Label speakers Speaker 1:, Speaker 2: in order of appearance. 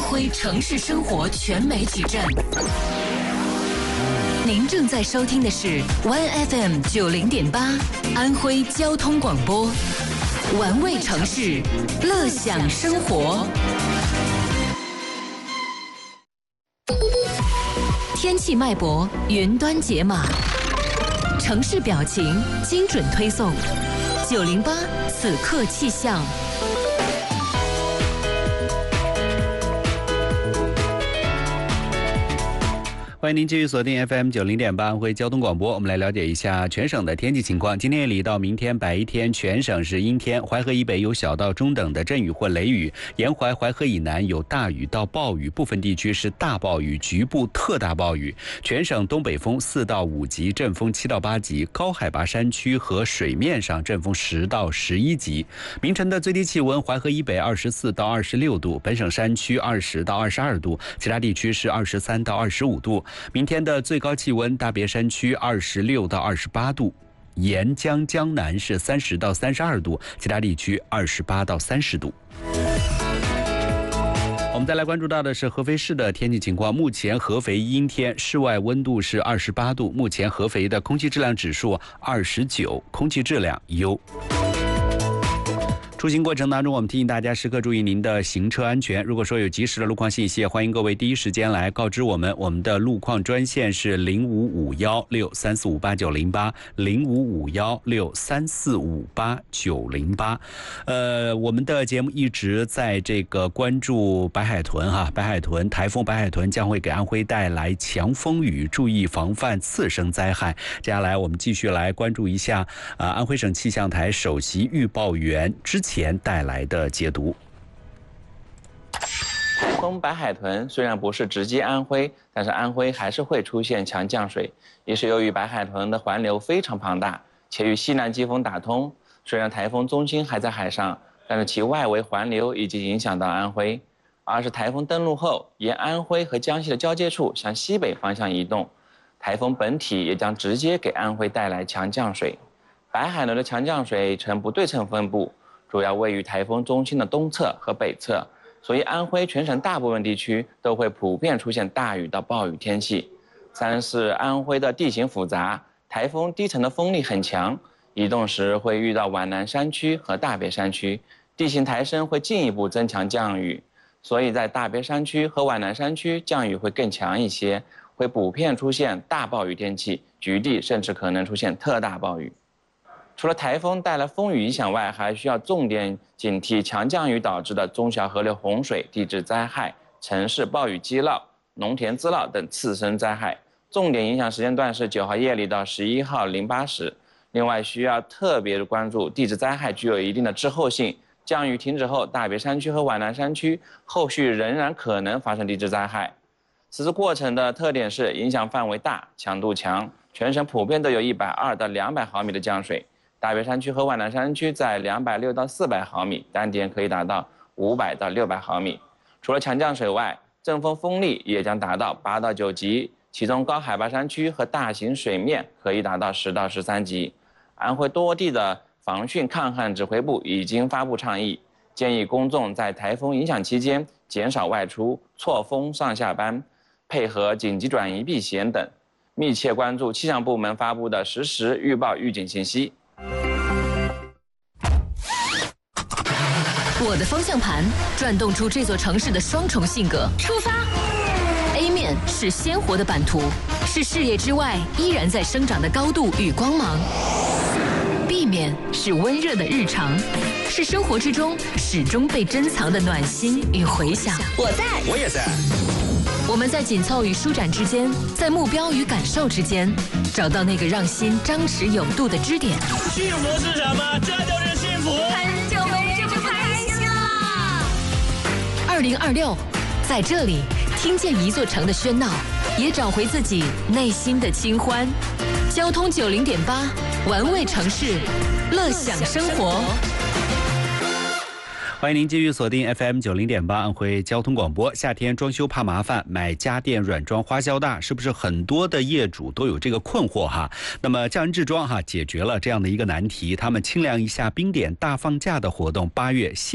Speaker 1: 徽城市生活全媒矩阵。您正在收听的是 OneFM 90.8安徽交通广播，玩味城市，乐享生活。天气脉搏，云端解码，城市表情，精准推送。908此刻气象。
Speaker 2: 欢迎您继续锁定 FM 90.8安徽交通广播，我们来了解一下全省的天气情况。今天夜里到明天白天，全省是阴天，淮河以北有小到中等的阵雨或雷雨，沿淮淮河以南有大雨到暴雨，部分地区是大暴雨，局部特大暴雨。全省东北风4到5级，阵风7到8级，高海拔山区和水面上阵风10到11级。明晨的最低气温，淮河以北24到26度，本省山区20到22度，其他地区是23到25度。明天的最高气温，大别山区26到28度，沿江江南是30到32度，其他地区28到30度。我们再来关注到的是合肥市的天气情况。目前合肥阴天，室外温度是28度，目前合肥的空气质量指数29，空气质量优。出行过程当中，我们提醒大家时刻注意您的行车安全。如果说有及时的路况信息，欢迎各位第一时间来告知我们。我们的路况专线是055163458908 055163458908。我们的节目一直在这个关注白海豚白海豚台风白海豚将会给安徽带来强风雨，注意防范次生灾害。接下来我们继续来关注一下安徽省气象台首席预报员之前带来的解读。
Speaker 3: 台风白海豚虽然不是直击安徽，但是安徽还是会出现强降水，也是由于白海豚的环流非常庞大，且与西南季风打通。虽然台风中心还在海上，但是其外围环流已经影响到安徽。而是台风登陆后，沿安徽和江西的交界处向西北方向移动，台风本体也将直接给安徽带来强降水。白海豚的强降水呈不对称分布，主要位于台风中心的东侧和北侧，所以安徽全省大部分地区都会普遍出现大雨到暴雨天气。三是安徽的地形复杂，台风低层的风力很强，移动时会遇到皖南山区和大别山区，地形抬升会进一步增强降雨，所以在大别山区和皖南山区降雨会更强一些，会普遍出现大暴雨天气，局地甚至可能出现特大暴雨。除了台风带来风雨影响外，还需要重点警惕强降雨导致的中小河流洪水、地质灾害、城市暴雨积涝、农田滋涝等次生灾害。重点影响时间段是9号夜里到11号08时。另外需要特别关注地质灾害具有一定的滞后性，降雨停止后，大别山区和皖南山区后续仍然可能发生地质灾害。此次过程的特点是影响范围大、强度强，全省普遍都有120到200毫米的降水。大别山区和皖南山区在260到400毫米，单点可以达到500到600毫米。除了强降水外，阵风风力也将达到8到9级，其中高海拔山区和大型水面可以达到10到13级。安徽多地的防汛抗旱指挥部已经发布倡议，建议公众在台风影响期间减少外出、错峰上下班，配合紧急转移避险等，密切关注气象部门发布的实时预报预警信息。
Speaker 1: 我的方向盘转动出这座城市的双重性格。出发 A 面是鲜活的版图，是视野之外依然在生长的高度与光芒。B 面是温热的日常，是生活之中始终被珍藏的暖心与回响。
Speaker 4: 我在，
Speaker 5: 我也在。
Speaker 1: 我们在紧凑与舒展之间，在目标与感受之间，找到那个让心张弛有度的支点。
Speaker 5: 幸福是什么？这就是幸福。
Speaker 4: 很久没这么开心了。
Speaker 1: 2026，在这里听见一座城的喧闹，也找回自己内心的清欢。交通90.8，玩味城市，乐享生活。
Speaker 2: 欢迎您继续锁定 FM 90.8安徽交通广播。夏天装修怕麻烦，买家电软装花销大，是不是很多的业主都有这个困惑哈？那么匠人制装解决了这样的一个难题，他们清凉一下冰点大放假的活动8月